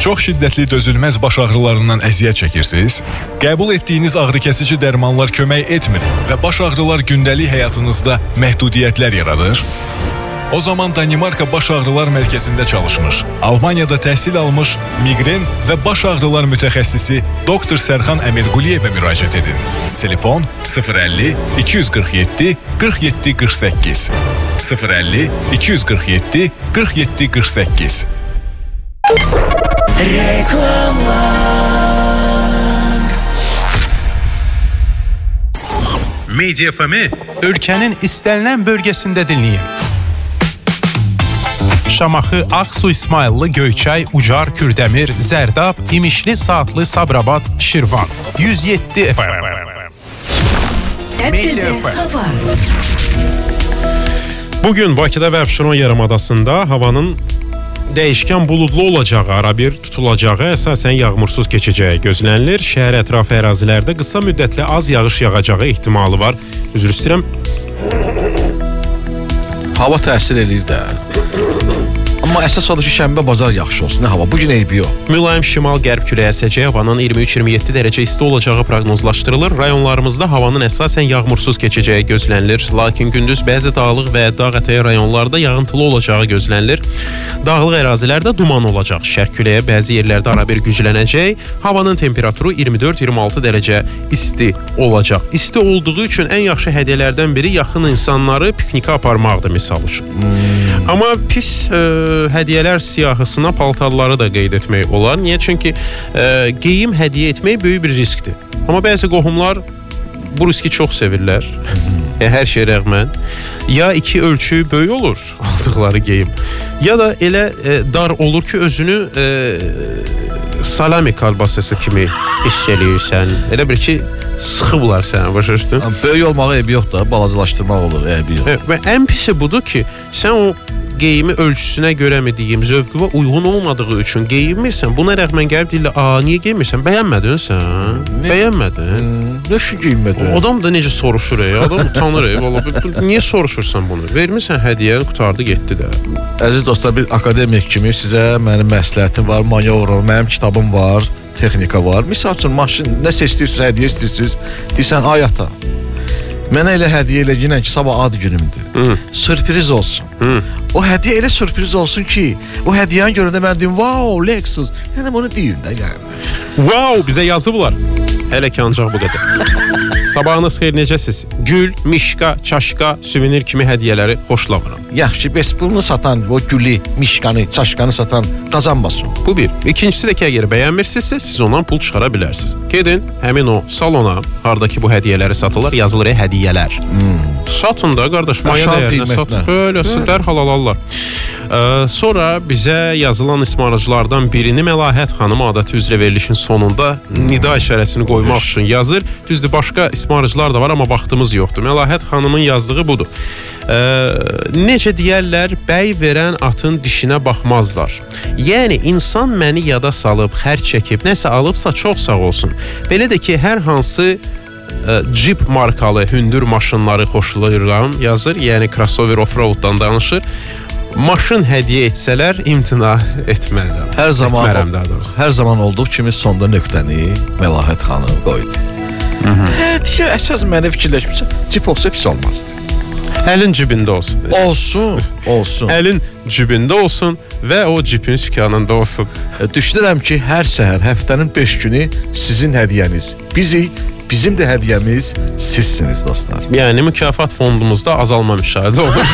Çox şiddətli dözülməz baş ağrılarından əziyyət çəkirsiniz? Qəbul etdiyiniz ağrıkəsici dərmanlar kömək etmir və baş ağrılar gündəlik həyatınızda məhdudiyyətlər yaradır? O zaman Danimarka Baş Ağrılar Mərkəzində çalışmış, Almaniyada təhsil almış miqren və baş ağrılar mütəxəssisi Dr. Sərxan Əmirquliyevə müraciət edin. Telefon 050 247 47 48 050 247 47 48. Reklamlar. Media FM-i ölkənin istənilən bölgəsində dinləyin. Şamaxı, Ağsu, İsmayıllı, Göyçay, Ucar, Kürdəmir, Zərdab, İmişli, Saatlı, Sabirabad, Şirvan. 107 FM. Media hava. Bugün Bakıda və Abşeron yarımadasında havanın dəyişkən buludlu olacağı, arabir tutulacağı, əsasən yağmursuz keçəcəyi gözlənilir. Şəhər ətrafı ərazilərdə qısa müddətli az yağış yağacağı ehtimalı var. Üzr istəyirəm. Hava təsir edir də. Amma əsas odur ki, şənbə bazar yaxşı olsun. Nə hava? Bugün eybi yox. Mülayim şimal-qərb küləyi əsəcək, havanın 23-27 dərəcə isti olacağı proqnozlaşdırılır. Rayonlarımızda havanın əsasən yağmursuz keçəcəyi gözlənilir. Lakin gündüz bəzi dağlıq və dağ-ətəyi rayonlarda yağıntılı olacağı gözlənilir. Dağlıq ərazilərdə duman olacaq. Şərq küləyə bəzi yerlərdə arabir güclənəcək. Havanın temperaturu 24-26 dərəcə isti olacaq. İsti olduğu üçün ən yaxşı hədiyyələrdən biri yaxın insanları piknikə aparmaqdır, misal üçün. Amma pis hədiyyələr siyahısına paltarları da qeyd etmək olar. Niyə? Çünki geyim hədiyyə etmək böyük bir riskdir. Amma bəzi qohumlar bu riski çox sevirlər. Hər şey rəğmən. Ya iki ölçü böyük olur aldıqları geyim. Ya da elə dar olur ki, özünü salami kalbasası kimi hiss eləyirsən. Elə bir ki, sıxıblar sənə, başa düşdün? Böyük olmağı eybi yox da, balacalaşdırmaq olur, eybi yox. Və ən pisi budur ki, sən o geyimi ölçüsünə görə mi deyim, zövqüvə uyğun olmadığı üçün geyinmirsən. Buna rəğmən gəlib deyirlər, niyə geyinmirsən? Bəyənmədin sən? Bəyənmədin? Nə üçün geyinmədin? Adam da necə soruşur, adam utanır. Niyə soruşursan bunu? Vermirsən hədiyyə, qutardı, getdi də. Əziz dostlar, bir akademik kimi sizə mənim məsləhətim var, manevr, mənim kitabım var, texnika var. Misal üçün, maşın, nə seçdirsiniz, hədiyyə istəyirsiniz, deyirsən, ay ata, mənə elə hədiyyə elə yinən ki, sabah ad günümdür. Sürpriz olsun. O hədiyyə elə sürpriz olsun ki, o hədiyyəni görəndə mən deyim, wow, Lexus. Yəni, bunu deyim də, yəni. Wow, bizə yazıblar. Hələ ki, ancaq bu qədər. Sabahınız xeyir, necəsiz? Gül, mişqa, çaşqa, süvenir kimi hədiyyələri xoşlamıram. Yaxşı, bəs bunu satan, o gülü, mişqanı, çaşqanı satan qazanmasın. Bu bir. İkincisi də ki, əgər bəyənmirsinizsə, siz ondan pul çıxara bilərsiniz. Gedin, həmin o salona, haradakı bu hədiyyələri satırlar, yazılır hədiyyələr. Satın da, qardaş, maya dəyərinə satın. Böyle, dərhal alarlar. Sonra bizə yazılan ismarıcılardan birini Məlahət xanım adəti üzrə verilişin sonunda nida işarəsini qoymaq üçün yazır. Düzdür, başqa ismarıcılar da var, amma vaxtımız yoxdur. Məlahət xanımın yazdığı budur. Necə deyərlər, bəy verən atın dişinə baxmazlar. Yəni, insan məni yada salıb, xərc çəkib, nəsə alıbsa çox sağ olsun. Belə də ki, hər hansı Jeep markalı hündür maşınları xoşlayıram, yazır. Yəni, crossover off-roaddan danışır. Maşın hədiyyə etsələr imtina etmərəm. Hər zaman olduğu kimi sonda nöqtəni Məlahət xanım qoydu. Hədiyyə əsas mənə fikirləşmirsə, cip olsa pis olmazdı. Əlin cibində olsun. Olsun. Əlin cibində olsun və o cipin sükanında olsun. Düşünürəm ki, hər səhər, həftənin 5 günü sizin hədiyyəniz bizim də hədiyyəmiz sizsiniz, dostlar. Yəni, mükafat fondumuzda azalma müşahidə olur.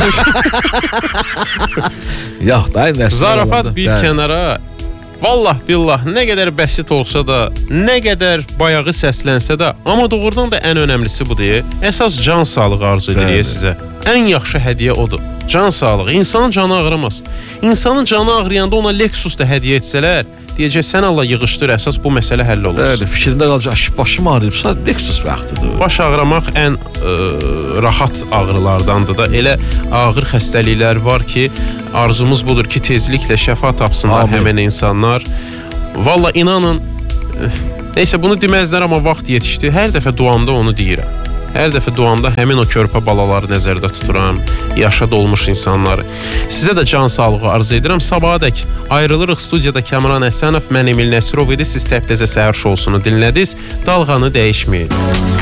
Yox da, zarafat bir kənara, vallah billah, nə qədər bəsit olsa da, nə qədər bayağı səslənsə də, amma doğrudan da ən önəmlisi budur. Əsas can sağlığı arzu edirik sizə. Ən yaxşı hədiyyə odur. Can sağlığı. İnsanın canı ağrımaz. İnsanın canı ağrıyanda ona Lexus da hədiyyə etsələr, deyəcək, sən Allah yığışdır, əsas bu məsələ həll olursun. Bəli, fikrində qalacaq, başım ağrıyıbsa, Lexus vaxtıdır. Baş ağrımaq ən rahat ağrılardandır da. Elə ağır xəstəliklər var ki, arzumuz budur ki, tezliklə şəfa tapsınlar həmin insanlar. Valla inanın, neysə bunu deməzlər, amma vaxt yetişdi. Hər dəfə duamda onu deyirəm. Hər dəfə duamda həmin o körpə balaları nəzərdə tuturam, yaşa dolmuş insanları. Sizə də can sağlığı arzu edirəm. Sabahadək ayrılırıq. Studiyada Kəmran Əhsənov, mən Emil Nəsirov idi. Siz Təptəzə Səhər şousunu dinlədiniz. Dalğanı dəyişməyin.